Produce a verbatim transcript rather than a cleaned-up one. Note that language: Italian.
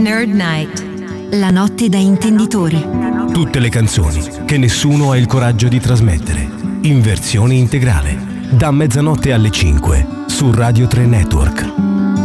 Nerd Night. La notte da intenditori. Tutte le canzoni che nessuno ha il coraggio di trasmettere, in versione integrale, da mezzanotte alle cinque su Radio tre Network.